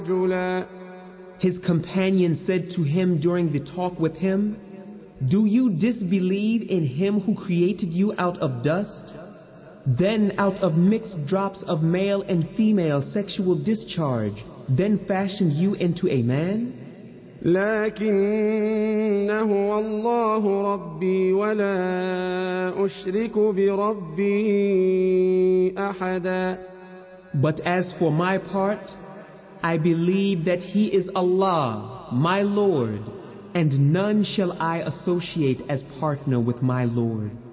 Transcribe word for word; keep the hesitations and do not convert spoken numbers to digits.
رجلا. His companion said to him during the talk with him, "Do you disbelieve in him who created you out of dust, then out of mixed drops of male and female sexual discharge, then fashioned you into a man? لكن هو الله ربي ولا أشرك بربي أحدا. But as for my part, I believe that He is Allah, my Lord, and none shall I associate as partner with my Lord."